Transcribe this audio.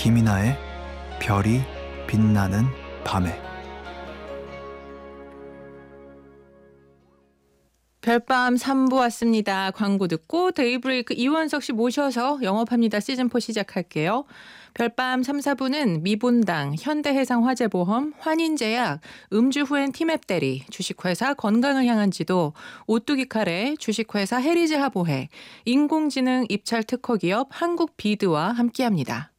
김이나의 별이 빛나는 밤에. 별밤 3부 왔습니다. 광고 듣고 데이브레이크 이원석 씨 모셔서 영업합니다. 시즌4 시작할게요. 별밤 3, 4부는 미본당, 현대해상화재보험, 환인제약, 음주 후엔 티맵 대리, 주식회사 건강을 향한 지도, 오뚜기 카레, 주식회사 해리즈 하보해, 인공지능 입찰 특허기업 한국비드와 함께합니다.